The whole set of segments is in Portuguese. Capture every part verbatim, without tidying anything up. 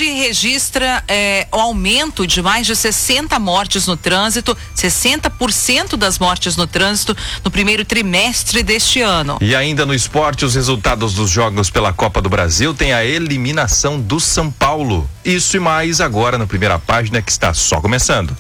hoje registra é, o aumento de mais de sessenta mortes no trânsito, sessenta por cento das mortes no trânsito no primeiro trimestre deste ano. E ainda no esporte, os resultados dos jogos pela Copa do Brasil tem a eliminação do São Paulo. Isso e mais agora na primeira página, que está só começando.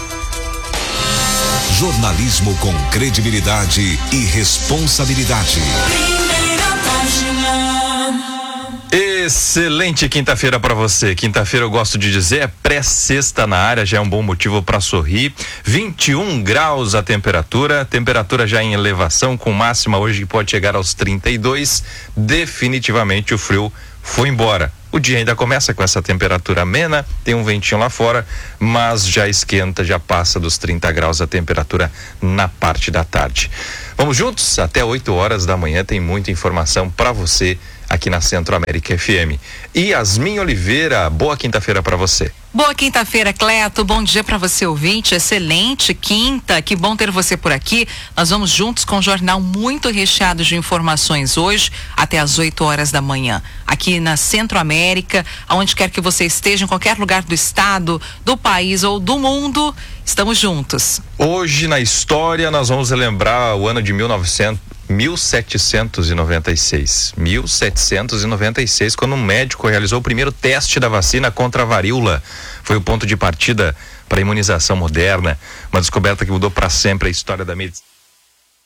Jornalismo com credibilidade e responsabilidade. Primeira página. Excelente quinta-feira para você. Quinta-feira, eu gosto de dizer, é pré-sexta na área, já é um bom motivo para sorrir. vinte e um graus a temperatura, temperatura já em elevação, com máxima hoje que pode chegar aos trinta e dois. Definitivamente o frio foi embora. O dia ainda começa com essa temperatura amena, tem um ventinho lá fora, mas já esquenta, já passa dos trinta graus a temperatura na parte da tarde. Vamos juntos? Até oito horas da manhã tem muita informação para você aqui na Centro América F M. E Yasmin Oliveira, boa quinta-feira para você. Boa quinta-feira, Cleto. Bom dia para você, ouvinte. Excelente quinta. Que bom ter você por aqui. Nós vamos juntos com um jornal muito recheado de informações hoje até às oito horas da manhã. Aqui na Centro América, aonde quer que você esteja, em qualquer lugar do estado, do país ou do mundo, estamos juntos. Hoje na história nós vamos relembrar o ano de mil setecentos e noventa e seis. mil setecentos e noventa e seis, quando um médico realizou o primeiro teste da vacina contra a varíola. Foi o ponto de partida para a imunização moderna, uma descoberta que mudou para sempre a história da medicina.